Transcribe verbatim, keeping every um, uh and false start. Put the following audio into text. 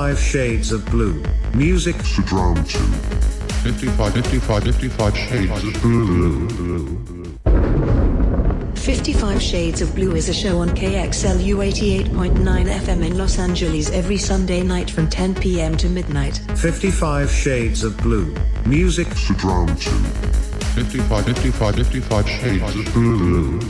fifty-five Shades of Blue. Music to drown to. fifty-five, fifty-five, fifty-five Shades of Blue. fifty-five Shades of Blue is a show on K X L U eighty-eight point nine F M in Los Angeles every Sunday night from ten p m to midnight. fifty-five Shades of Blue. Music to drown to. fifty-five, fifty-five, fifty-five Shades of Blue.